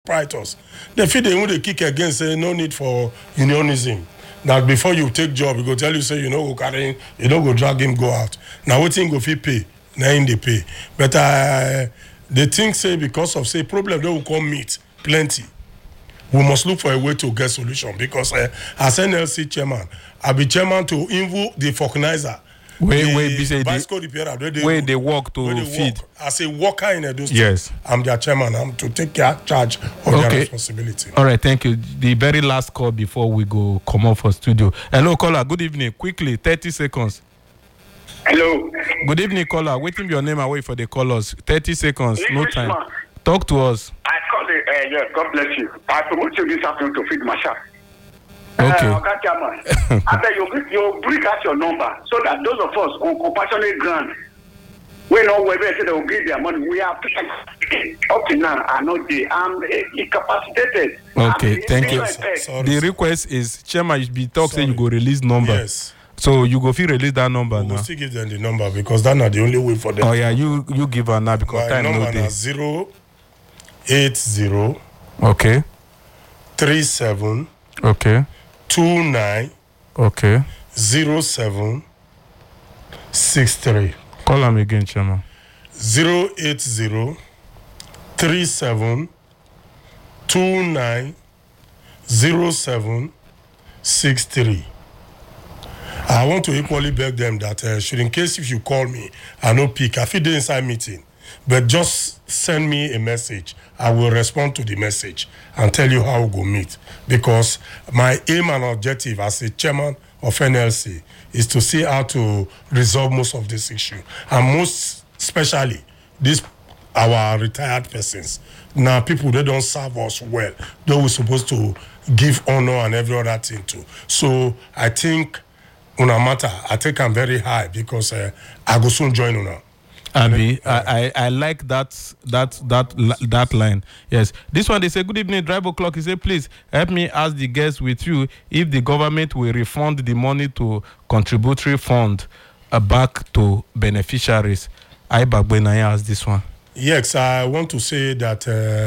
proprietors. They feel they want to kick against, say no need for unionism. That before you take job, he go tell you, say you know go carry, you don't go drag him, go out. Now what thing go fit pay? Now in they pay. But they think say because of say problem they will come meet plenty. We must look for a way to get solution because as NLC chairman, I be chairman to involve the vulcanizer. Where they work to feed. As a worker in Edo State, yes, I'm their chairman. I'm to take charge of their responsibility. All right, thank you. The very last call before we go come off for studio. Hello, caller. Good evening. Quickly, 30 seconds. Hello. Good evening, caller. Waiting your name away for the callers. 30 seconds. No time. Talk to us. I call it. Yes, God bless you. I promote you this afternoon to feed my shop. Okay. I bet you bring out your number so that those of us on compassionate ground, we know whether they will give their money. We are up to now. I'm incapacitated. Okay, thank you. The request is Chairman be talk say you go release number. Yes. So you go feel release that number now. We'll still give them the number because that's not the only way for them. Oh yeah, you give her now because my time no number day. 080. Okay. 37. Okay. 29. Okay. 0763. Call him again, Chairman. 080 37 29 0763. I want to equally beg them that should in case if you call me, I no pick. I feel the inside meeting, but just send me a message. I will respond to the message and tell you how we go meet. Because my aim and objective as a chairman of NLC is to see how to resolve most of this issue. And most especially, these our retired persons. Now, people, they don't serve us well. Though we're supposed to give honor and every other thing too. So I think, Una matter, I think I'm very high because I go soon join Una. Abi, I like that line. Yes. This one, they say, good evening, Drive O'Clock. He said, please help me ask the guests with you if the government will refund the money to contributory fund back to beneficiaries. I ask this one. Yes, I want to say that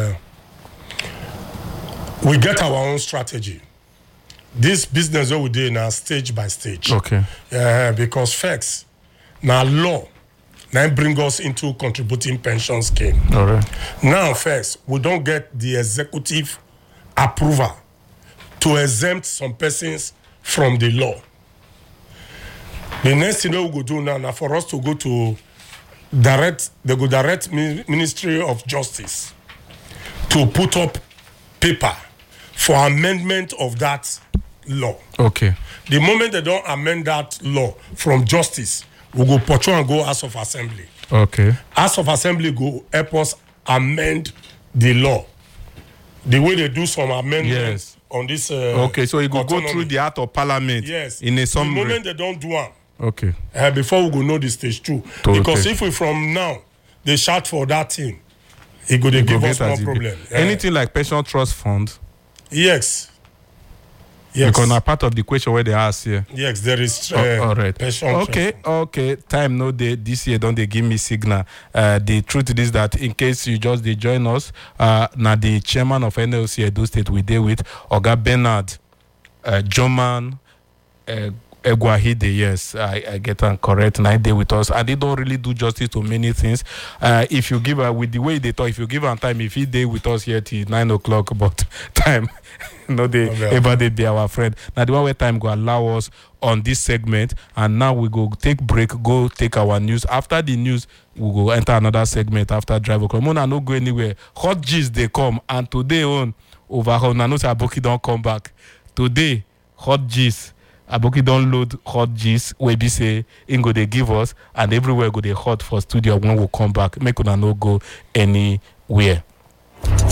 we get our own strategy. This business that we do now stage by stage. Okay. Because facts, now law, now bring us into contributing pension scheme. All right. Now first, we don't get the executive approval to exempt some persons from the law. The next thing we go do now for us to go to direct Ministry of Justice to put up paper for amendment of that law. Okay. The moment they don't amend that law from justice, we go patrol and go House of Assembly. Okay. House of Assembly go help us amend the law. The way they do some amendments on this. Okay, so it will go through the Act of Parliament. Yes. In a summary. The moment they don't do one. Okay. Before we go know the stage 2. Because if we from now they shout for that thing, it go they give us more problem. Anything like pension trust fund. Yes. Because now part of the question where they ask here. Yes, there is all right. Okay. Time no day this year don't they give me signal. The truth is that in case you just they join us, now the chairman of NLC Edo State we deal with Oga Bernard Joman Egwahide, yes, I get that correct. 9 day with us, and they don't really do justice to many things. If you give with the way they talk, if you give them time, if he day with us here till 9 o'clock, but time, they ever they be our friend. Now the one where time go allow us on this segment, and now we go take break, go take our news. After the news, we go enter another segment after Drive O'Clock. Mona no go anywhere. Hot G's they come, and today on over on I know Aboki don't come back. Today, Hot G's. Aboki download Hot G's where be say Ingo they give us, and everywhere go they hot for studio when we come back. Make una no go anywhere.